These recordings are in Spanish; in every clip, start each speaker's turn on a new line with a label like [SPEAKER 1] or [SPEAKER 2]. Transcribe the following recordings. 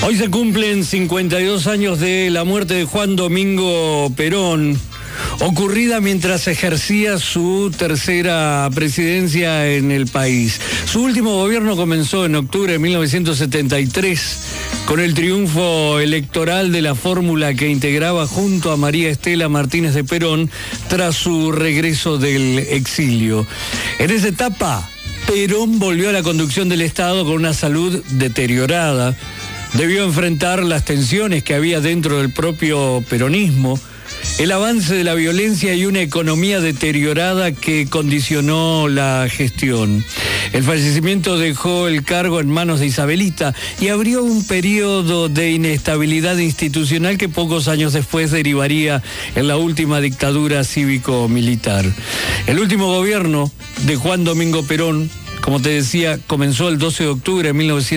[SPEAKER 1] Hoy se cumplen 52 años de la muerte de Juan Domingo Perón, ocurrida mientras ejercía su tercera presidencia en el país. Su último gobierno comenzó en octubre de 1973 con el triunfo electoral de la fórmula que integraba junto a María Estela Martínez de Perón tras su regreso del exilio. En esa etapa, Perón volvió a la conducción del Estado con una salud deteriorada. Debió enfrentar las tensiones que había dentro del propio peronismo, el avance de la violencia y una economía deteriorada que condicionó la gestión. El fallecimiento dejó el cargo en manos de Isabelita y abrió un periodo de inestabilidad institucional que pocos años después derivaría en la última dictadura cívico-militar. El último gobierno de Juan Domingo Perón, como te decía, comenzó el 12 de octubre de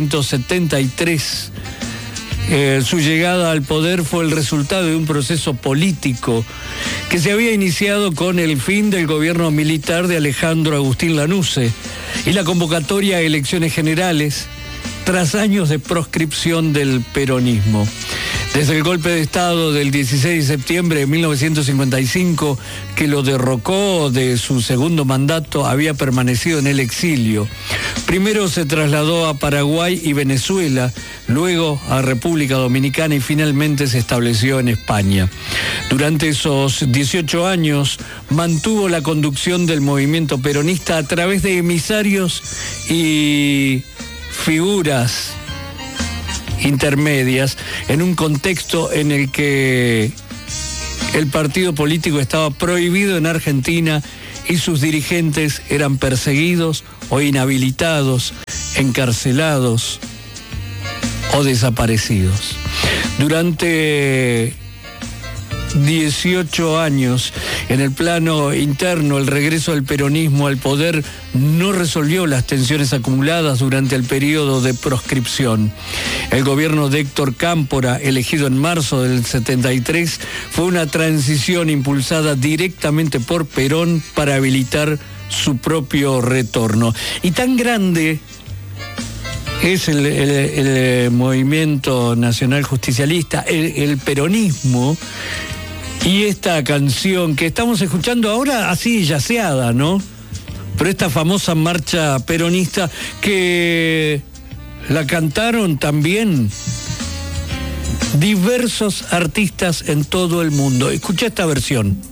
[SPEAKER 1] 1973. Su llegada al poder fue el resultado de un proceso político que se había iniciado con el fin del gobierno militar de Alejandro Agustín Lanusse y la convocatoria a elecciones generales tras años de proscripción del peronismo. Desde el golpe de Estado del 16 de septiembre de 1955, que lo derrocó de su segundo mandato, había permanecido en el exilio. Primero se trasladó a Paraguay y Venezuela, luego a República Dominicana y finalmente se estableció en España. Durante esos 18 años mantuvo la conducción del movimiento peronista a través de emisarios y figuras intermedias en un contexto en el que el partido político estaba prohibido en Argentina y sus dirigentes eran perseguidos o inhabilitados, encarcelados o desaparecidos. Durante 18 años, en el plano interno, el regreso del peronismo al poder no resolvió las tensiones acumuladas durante el periodo de proscripción. El gobierno de Héctor Cámpora, elegido en marzo del 73, fue una transición impulsada directamente por Perón para habilitar su propio retorno. Y tan grande es el movimiento nacional justicialista, el peronismo, y esta canción que estamos escuchando ahora así yaceada, ¿no? Pero esta famosa marcha peronista que la cantaron también diversos artistas en todo el mundo. Escucha esta versión.